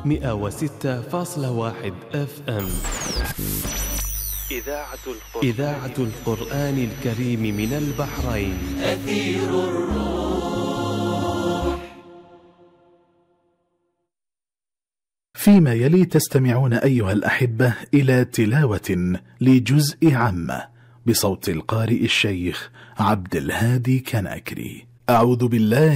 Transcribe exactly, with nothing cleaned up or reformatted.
مئة وستة فاصلة واحد اف ام. إذاعة القرآن, إذاعة القرآن الكريم من البحرين. أثير الروح. فيما يلي تستمعون أيها الأحبة إلى تلاوة لجزء عامة بصوت القارئ الشيخ عبد الهادي كناكري. أعوذ بالله